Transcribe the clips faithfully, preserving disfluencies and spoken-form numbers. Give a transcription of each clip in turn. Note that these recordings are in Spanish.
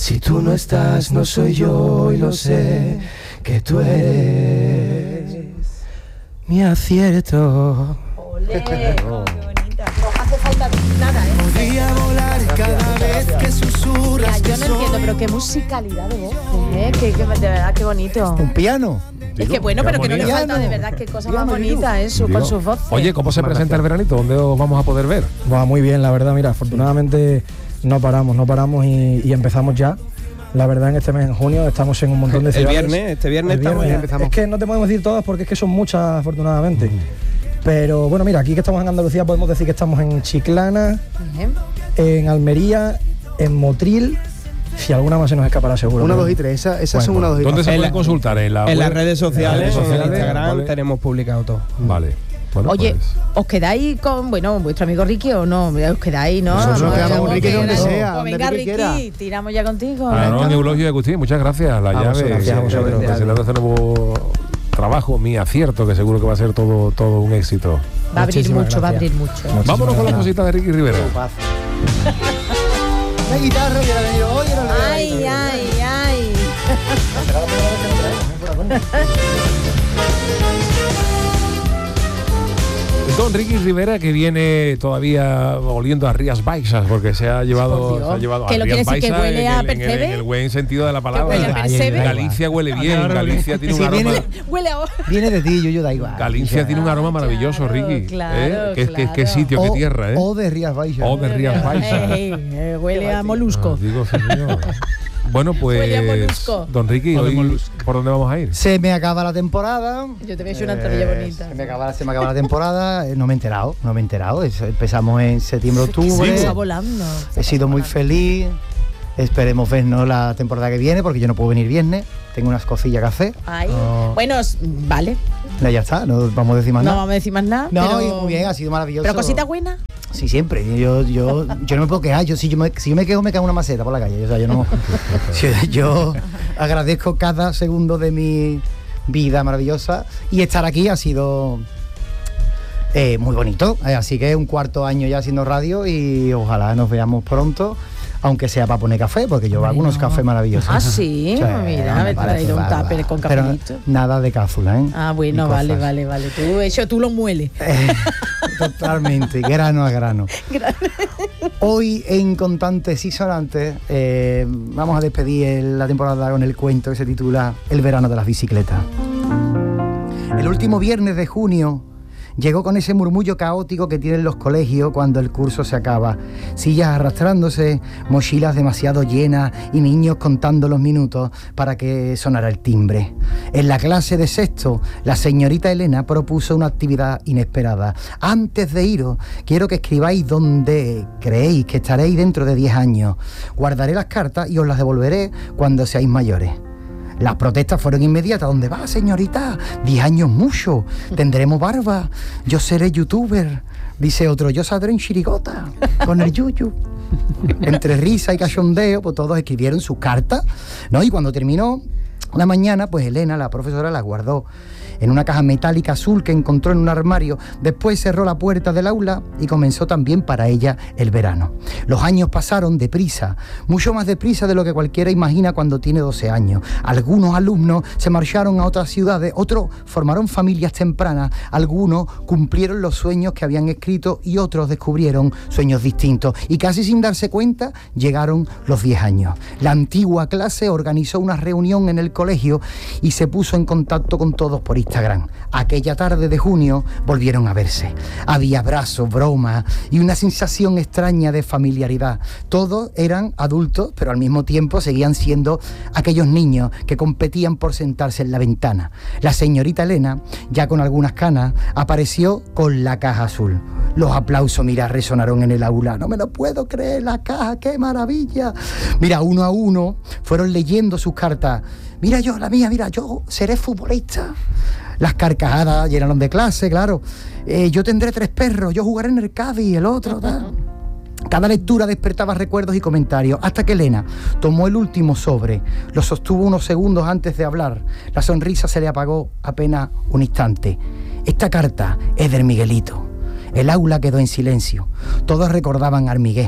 Si tú no estás, no soy yo y lo sé, que tú eres mi acierto. ¡Olé! Oh, ¡qué bonita! No hace falta nada, ¿eh? Podría volar cada vez que susurras. Mira, yo no entiendo, pero qué musicalidad de voz, ¿eh? Que, que, de verdad, qué bonito. Un piano. Es que bueno, pero que no le falta, de verdad, qué cosa más bonita eso, con sus voces. Oye, ¿cómo se presenta el veranito? ¿Dónde os vamos a poder ver? Va muy bien, la verdad, mira, afortunadamente no paramos, no paramos y, y empezamos ya. La verdad, en este mes, en junio, estamos en un montón de ciudades. El viernes, este viernes, el viernes estamos, empezamos. Es que no te podemos decir todas porque es que son muchas, afortunadamente. Mm. Pero bueno, mira, aquí que estamos en Andalucía podemos decir que estamos en Chiclana, uh-huh. en Almería, en Motril. Si alguna más se nos escapará seguro. Una, dos y tres, Esa, esas bueno, son una, dos y tres. ¿Dónde se pueden consultar? En, la en las redes sociales, en, en Instagram, vale. tenemos publicado todo. Vale. Bueno, Oye, pues. ¿os quedáis con, bueno, vuestro amigo Ricky o no? Os quedáis, ¿no? Nosotros nos quedamos con Ricky donde sea. Pues venga, Ricky, quiera. Tiramos ya contigo. Claro, en Eulogio y Agustín, muchas gracias. La Vamos, llave, gracias, eh, presentando este nuevo trabajo, mi acierto, que seguro que va a ser todo, todo un éxito. Va a abrir Muchísimas mucho, gracias. va a abrir mucho. Muchísimas Vámonos con las cositas de Ricky Rivera. La guitarra hubiera venido hoy, no le Ay, ay, ay. Don Ricky Rivera, que viene todavía oliendo a Rías Baixas, porque se ha llevado, se ha llevado a ¿Qué lo Rías quiere decir, Baixas que huele en a el, en, el, en el buen sentido de la palabra. huele a Percebe? Galicia huele bien, Galicia tiene un Sí, aroma. viene- Huele a... Viene de ti, yo, yo da igual. Galicia tiene un aroma maravilloso, claro, Ricky. claro, ¿eh? ¿Qué, claro. qué, qué sitio, qué O- tierra, ¿eh? O de Rías Baixas. O de Rías Baixas. Ey, eh, huele a molusco. Ah, digo, sí, señor. Bueno, Huele a pues, molusco. don Ricky, hoy, ¿por dónde vamos a ir? Se me acaba la temporada. Yo te voy a hacer una antorilla Eh, bonita. Se me acaba, se me acaba la temporada. eh, No me he enterado, no me he enterado. Es- Empezamos en septiembre, octubre. Está volando. He sido muy feliz. Esperemos vernos la temporada que viene porque yo no puedo venir viernes. Tengo unas cosillas que hacer. Ay, No. bueno, s- vale. Ya, ya está, no vamos a decir más No nada. vamos a decir más nada. No, pero... y muy bien, ha sido maravilloso. Pero cositas buenas. Sí, siempre. Yo, yo, yo no me puedo quejar. Yo, si, yo me, si yo me quejo, me cago en una maceta por la calle. O sea, yo no. yo, yo agradezco cada segundo de mi vida maravillosa. Y estar aquí ha sido eh, muy bonito. Eh, así que un cuarto año ya haciendo radio y ojalá nos veamos pronto. Aunque sea para poner café, porque yo hago unos cafés maravillosos. Ah, sí, Sí, mira, me he parece traído un bárbaro. tupper con Pero cafelito. nada de cápsula, ¿eh? Ah, bueno, Ni vale, cosas. vale, vale. Tú, eso tú lo mueles. Eh, totalmente, grano a grano. Hoy en Contantes y Sonantes eh, vamos a despedir el- la temporada con el cuento que se titula El verano de las bicicletas. El último viernes de junio llegó con ese murmullo caótico que tienen los colegios cuando el curso se acaba. Sillas arrastrándose, mochilas demasiado llenas y niños contando los minutos para que sonara el timbre. En la clase de sexto, la señorita Elena propuso una actividad inesperada. Antes de iros, quiero que escribáis dónde creéis que estaréis dentro de diez años. Guardaré las cartas y os las devolveré cuando seáis mayores. Las protestas fueron inmediatas. ¿Dónde va, señorita? Diez años mucho. Tendremos barba. Yo seré youtuber. Dice otro, yo saldré en chirigota con el yuyu. Entre risa y cachondeo, pues todos escribieron sus cartas, ¿no? Y cuando terminó la mañana, pues Elena, la profesora, la guardó en una caja metálica azul que encontró en un armario. Después cerró la puerta del aula y comenzó también para ella el verano. Los años pasaron deprisa, mucho más deprisa de lo que cualquiera imagina cuando tiene doce años. Algunos alumnos se marcharon a otras ciudades, otros formaron familias tempranas, algunos cumplieron los sueños que habían escrito y otros descubrieron sueños distintos. Y casi sin darse cuenta, llegaron los diez años. La antigua clase organizó una reunión en el colegio y se puso en contacto con todos por Instagram. Aquella tarde de junio volvieron a verse. Había abrazos, bromas y una sensación extraña de familiaridad. Todos eran adultos, pero al mismo tiempo seguían siendo aquellos niños que competían por sentarse en la ventana. La señorita Elena, ya con algunas canas, apareció con la caja azul. Los aplausos, mira, resonaron en el aula. No me lo puedo creer, la caja, qué maravilla. Mira, uno a uno fueron leyendo sus cartas. Mira yo, la mía, mira, yo seré futbolista. Las carcajadas llenaron de clase, claro. Eh, yo tendré tres perros, yo jugaré en el Cádiz, el otro, tal. Cada lectura despertaba recuerdos y comentarios, hasta que Elena tomó el último sobre, lo sostuvo unos segundos antes de hablar. La sonrisa se le apagó apenas un instante. Esta carta es del Miguelito. El aula quedó en silencio. Todos recordaban a Armigué,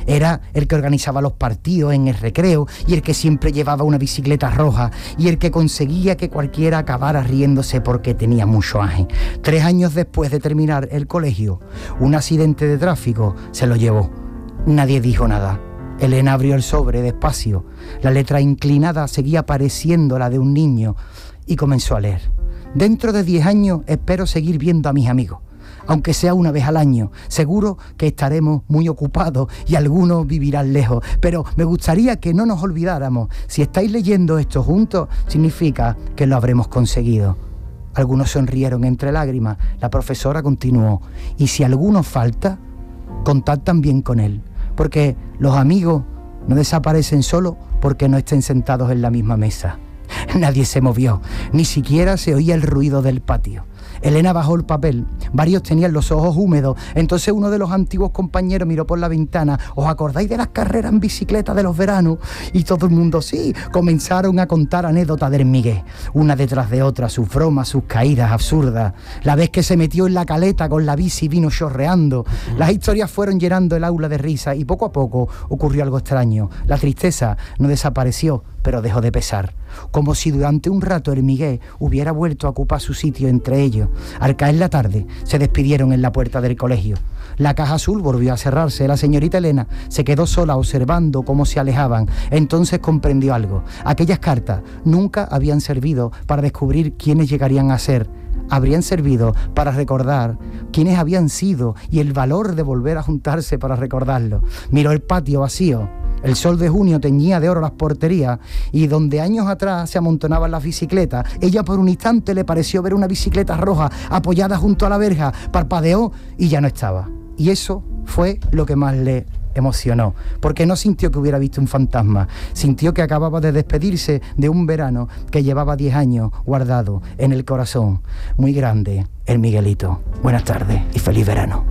Era el que organizaba los partidos en el recreo y el que siempre llevaba una bicicleta roja y el que conseguía que cualquiera acabara riéndose porque tenía mucho aje. Tres años después de terminar el colegio, un accidente de tráfico se lo llevó. Nadie dijo nada. Elena abrió el sobre despacio. La letra inclinada seguía pareciendo la de un niño y comenzó a leer. Dentro de diez años espero seguir viendo a mis amigos, aunque sea una vez al año. Seguro que estaremos muy ocupados y algunos vivirán lejos, pero me gustaría que no nos olvidáramos. Si estáis leyendo esto juntos, significa que lo habremos conseguido. Algunos sonrieron entre lágrimas. La profesora continuó. Y si alguno falta, contad también con él, porque los amigos no desaparecen solo porque no estén sentados en la misma mesa. Nadie se movió, ni siquiera se oía el ruido del patio. Elena bajó el papel, varios tenían los ojos húmedos, entonces uno de los antiguos compañeros miró por la ventana. ¿Os acordáis de las carreras en bicicleta de los veranos? Y todo el mundo sí, comenzaron a contar anécdotas del Miguel, una detrás de otra, sus bromas, sus caídas absurdas, la vez que se metió en la caleta con la bici y vino chorreando. Las historias fueron llenando el aula de risa y poco a poco ocurrió algo extraño. La tristeza no desapareció, pero dejó de pesar, como si durante un rato el Miguel hubiera vuelto a ocupar su sitio entre ellos. Al caer la tarde, se despidieron en la puerta del colegio. La caja azul volvió a cerrarse. La señorita Elena se quedó sola observando cómo se alejaban. Entonces comprendió algo. Aquellas cartas nunca habían servido para descubrir quiénes llegarían a ser. Habrían servido para recordar quiénes habían sido y el valor de volver a juntarse para recordarlo. Miró el patio vacío. El sol de junio teñía de oro las porterías y donde años atrás se amontonaban las bicicletas, ella por un instante le pareció ver una bicicleta roja apoyada junto a la verja, parpadeó y ya no estaba. Y eso fue lo que más le emocionó, porque no sintió que hubiera visto un fantasma, sintió que acababa de despedirse de un verano que llevaba diez años guardado en el corazón. Muy grande el Miguelito. Buenas tardes y feliz verano.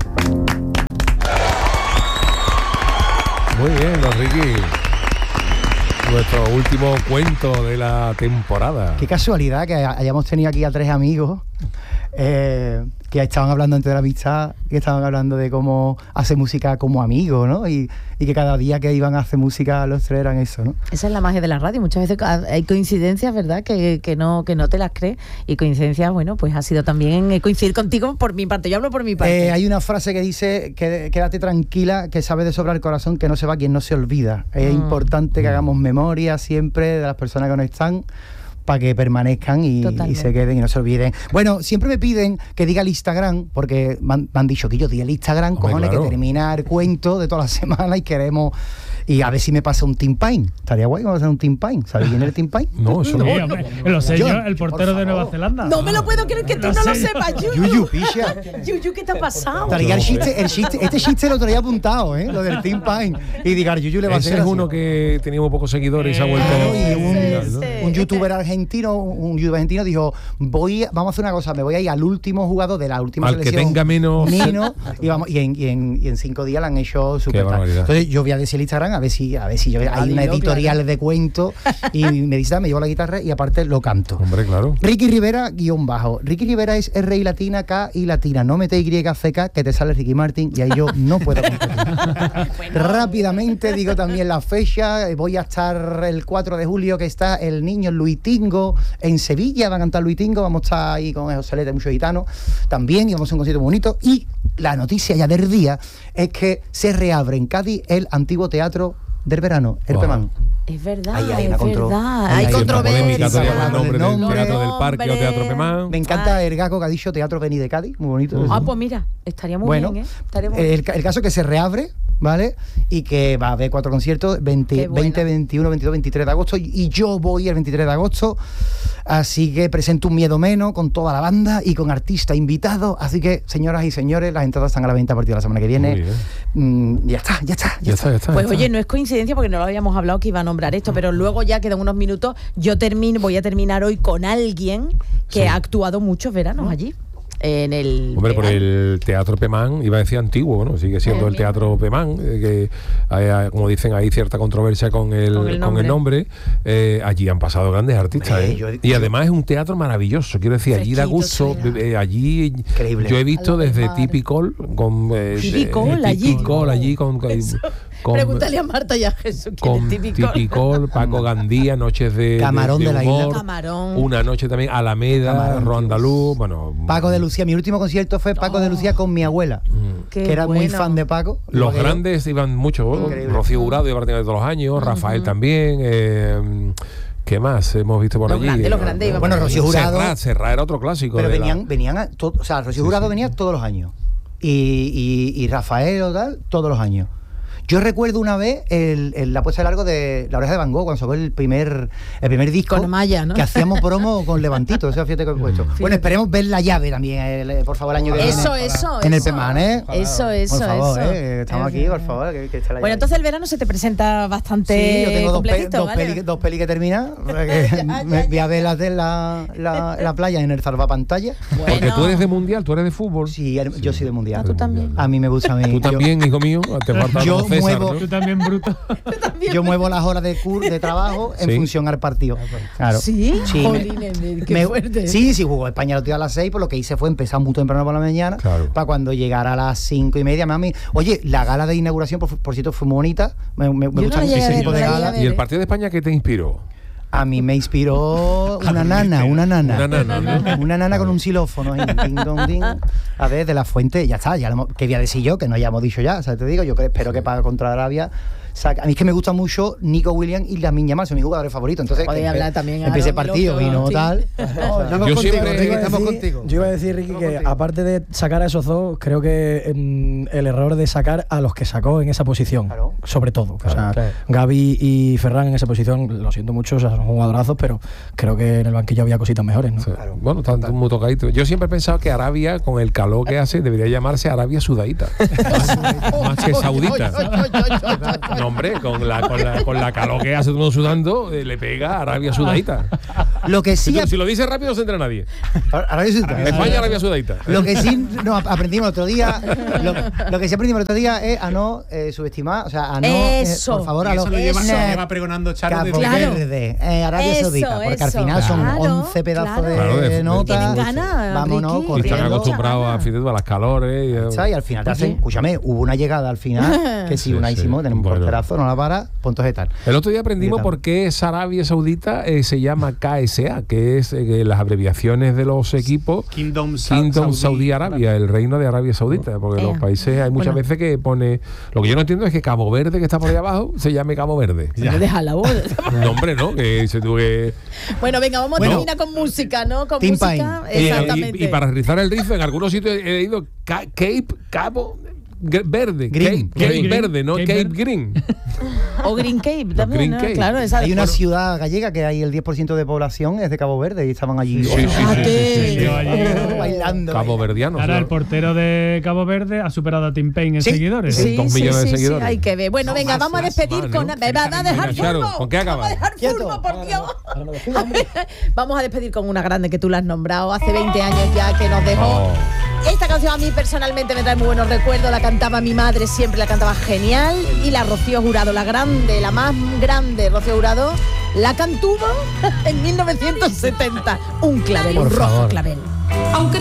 Muy bien, don Ricky. Nuestro último cuento de la temporada. Qué casualidad que hayamos tenido aquí a tres amigos eh, que estaban hablando antes de la amistad, que estaban hablando de cómo hacer música como amigos, ¿no? Y, y que cada día que iban a hacer música los tres eran eso, ¿no? Esa es la magia de la radio. Muchas veces hay coincidencias, ¿verdad? Que, que, no, que no te las crees. Y coincidencias, bueno, pues ha sido también coincidir contigo por mi parte. Yo hablo por mi parte. Eh, hay una frase que dice que quédate tranquila, que sabe de sobra el corazón, que no se va quien no se olvida. Es mm. importante que hagamos memoria siempre de las personas que no están, para que permanezcan y, y se queden y no se olviden. Bueno, siempre me piden que diga el Instagram, porque me han, me han dicho que yo diga el Instagram, Hombre, cojones, claro. que termina el cuento de toda la semana y queremos... Y a ver si me pasa un Team Pine. Estaría guay que me pasa un Team Pine. ¿Sabes quién es el Team Pine? No, eso no. Sí, hombre, lo sé yo, el portero de Nueva Zelanda. No me lo puedo creer que tú no, no lo sepas, Yuyu. Yuyu, picha. Yuyu, ¿qué te ha pasado? Estaría el chiste, el chiste, este chiste lo traía apuntado, ¿eh? Lo del Team Pine. Y diga, Yuyu le va a hacer. Ese es uno que teníamos pocos seguidores y se ha vuelto. Eh, y un, sí, sí. un youtuber argentino, un youtuber argentino dijo, voy, vamos a hacer una cosa, me voy a ir al último jugador de la última al selección. Al que tenga menos. Nino, y, vamos, y, en, y, en, y en cinco días la han hecho súper tarde. Entonces yo voy a decir el Instagram a ver si, a ver si yo hay una editorial de cuentos y me dice, me llevo la guitarra y aparte lo canto. Hombre, claro. Ricky Rivera, guión bajo. Ricky Rivera es R y latina, K y latina. No mete Y, C, K, que te sale Ricky Martin y ahí yo no puedo competir. Bueno. Rápidamente digo también la fecha. Voy a estar el cuatro de julio, que está el niño Luitingo en Sevilla. Va a cantar Luitingo. Vamos a estar ahí con el Joselete, muchos gitanos también, y vamos a un concierto muy bonito. Y la noticia ya del día es que se reabre en Cádiz el antiguo teatro del verano, el Pemán. Es verdad, ahí hay es una contro- verdad. Hay, hay controversia. El nombre del Teatro del Parque o Teatro Pemán. Me encanta el gaco que ha dicho Teatro Beni de Cádiz, muy bonito. Ah, pues mira, estaría muy bueno, bien, ¿eh? Estaría muy el, el caso es que se reabre, ¿vale? Y que va a haber cuatro conciertos, veinte, veinte, veintiuno, veintidós, veintitrés de agosto, y yo voy el veintitrés de agosto, así que presento Un Miedo Menos con toda la banda y con artistas invitados, así que, señoras y señores, las entradas están a la venta a partir de la semana que viene. Mm, ya está, ya está, ya, ya está, ya está. Pues ya oye, está. no es coincidencia porque no lo habíamos hablado que iba a nombrar esto, pero luego ya quedan unos minutos, yo termino, voy a terminar hoy con alguien que sí. ha actuado muchos veranos allí. en el... Hombre, por el Teatro Pemán, iba a decir antiguo, bueno, sigue siendo Eh, el Teatro Pemán, eh, que hay, como dicen, hay cierta controversia con el, Con el con el nombre. Eh, allí han pasado grandes artistas, Hombre, ¿eh? yo- Y además es un teatro maravilloso, quiero decir, allí da Fresquito, gusto, suena. eh, allí Increíble. yo he visto A lo del desde mar. Tipicol con eh, Tipicol, eh, allí. Tipicol allí con, con, con- Pregúntale a Marta y a Jesús quién con es típico. Tipicol, Paco Gandía, noches de, Camarón de la isla. humor, Camarón. una noche también Alameda, Camarón, Ro tío. Andaluz, bueno, Paco de Lucía, mi último concierto fue Paco de Lucía con mi abuela, Qué que era muy bueno. fan de Paco. Los Porque- grandes iban mucho, ¿no? Increíble. Rocío Jurado iba prácticamente todos los años, Rafael también, eh, ¿qué más hemos visto por Los allí? grandes, los grandes iban Bueno, por allí. Rocío Jurado- Serrat, Serrat era otro clásico. Pero de la- venían, venían a to- o sea, Rocío Sí, Jurado sí. venía todos los años. Y, y, y Rafael o tal, todos los años. Yo recuerdo una vez el, el- la puesta de largo de La Oreja de Van Gogh, cuando sacó el primer, el primer disco. Con Maya, ¿no? Que hacíamos promo con Levantito, eso fíjate que he puesto. Bueno, esperemos ver La Llave también, el- por favor, el año que Eso, viene. eso, En el eso. Pemán, ¿eh? Eso, eso, Por favor, eso. ¿eh? Estamos Es aquí, por verdad. favor, que, que esté La Bueno, Llave. entonces el verano se te presenta bastante Sí, yo tengo dos, pe- completito, dos, ¿vale? peli, dos peli que terminan. porque Ya, me ya, voy ya. a ver las de la, la, la playa en el salvapantalla. Porque Bueno. tú eres de mundial, tú eres de fútbol. Sí, yo soy de mundial. Ah, tú también. A mí me gusta a mí. Tú yo- también, hijo mío, te falta Yo como César, muevo- ¿no? Tú también, bruto. Yo muevo las horas de cur de trabajo en Sí. función al partido. Claro. ¿Sí? Sí, Jolines, me- qué me- fuerte. sí, sí, jugó España los días a las seis, pues lo que hice fue empezar muy temprano por la mañana, Claro. para cuando llegara a las cinco y media, mami. Oye, la gala de inauguración, por, por cierto, fue muy bonita. Me, me, me no gusta la llegué a ese ver, tipo no de la llegué a gala. ver. ¿Y el partido de España qué te inspiró? A mí me inspiró una nana, una nana. Una nana, ¿no? Una nana con un xilófono. ahí, ding, dong, ding. A ver, de la fuente, ya está. Ya lo hemos- ¿qué voy a decir yo? Que no hayamos dicho ya. O sea, te digo, yo que- espero que para contra Arabia. saque- A mí es que me gusta mucho Nico Williams y Lamine Yamal, son mis jugadores favoritos. Entonces, Podéis que hablar empe- también, empiece el Aaron, partido y y los no otros, tal. sí. Estamos Yo contigo, siempre- Ricky, Yo iba a estamos decir- contigo. Yo iba a decir, Ricky, que aparte de sacar a esos dos, creo que mm, el error de sacar a los que sacó en esa posición, Claro. sobre todo. O sea, Claro. Gaby y Ferran en esa posición, lo siento mucho, o sea, son jugadorazos, pero creo que en el banquillo había cositas mejores, ¿no? Sí. Bueno, están muy tocaditos. Yo siempre he pensado que Arabia, con el calor que hace, debería llamarse Arabia Sudadita. Más que Saudita. No, hombre, con la, con la, con la calor que hace todo el mundo sudando, eh, le pega a Arabia Sudadita. Lo que Si, sí. tú- si lo dices rápido, no se entra nadie. Arabia Saudita. España, Arabia Sudadita. Lo que sí no, ap- aprendimos el otro día, lo, lo que sí aprendimos el otro día es a no eh, subestimar, o sea, a no, eh, Eso. por favor, Y a eso los lo lleva, Eso. lo lleva pregonando Charo Cabo de Claro. Verde, eh, Arabia Eso, Saudita, porque al eso. final son Claro, once pedazos claro. de, Claro, de- de- notas. Tienen ganas, vámonos Ricky. Y corriendo. están acostumbrados a, fíjate, a las calores. Y, eh, ¿Sabes? Y al final te hacen, escúchame, hubo una llegada al final que si Sí, una sí. hicimos, tenemos un Bueno. porterazo, no la para, puntos de tal. El otro día aprendimos ¿Qué tal? por qué esa Arabia Saudita eh, se llama K S A, que es eh, las abreviaciones de los equipos Kingdom, Sa- Kingdom Saudi Saudi Arabia, el reino de Arabia Saudita, porque Ea. los países hay muchas Bueno. veces que pone. Lo que yo no entiendo es que Cabo Verde, que está por ahí abajo, se llame Cabo Verde. Me deja la voz. No, hombre, ¿no? Que se tuve. Bueno, venga, vamos Bueno. a terminar con música, ¿no? Con Tim música. Pine. Y, Exactamente. y- y para rizar el rizo, en algunos sitios he ido Ca- Cape Cabo Gr- Verde, Green. Cape, Cape Green. Verde, no Cape Cape Verde. Green. O Green Cape también, Green ¿no? Cape. Claro, esa Hay una Bueno, ciudad gallega que hay el diez por ciento de población es de Cabo Verde y estaban allí Sí, sí, sí, sí, Fíjate. sí, sí. Yo allí- bailando. Cabo Verdiano. Ahora el portero de Cabo Verde ha superado a Tim Payne en Sí. seguidores. Sí, Dos sí, millones de sí, sí, seguidores. hay que ver. Bueno, No, venga, más, vamos a más, despedir más, con... ¿no? Me va a dejar Venga, Charo, furbo. ¿con qué Vamos a acabas? dejar Quieto. furbo, por Dios. Vamos a despedir con una grande que tú la has nombrado hace veinte años ya, que nos dejó. Oh. Esta canción a mí personalmente me trae muy buenos recuerdos. La cantaba mi madre, siempre la cantaba genial. Y la Rocío Jurado, la grande, la más grande Rocío Jurado, la cantuvo en mil novecientos setenta. Un clavel, Por un rojo favor. clavel. Aunque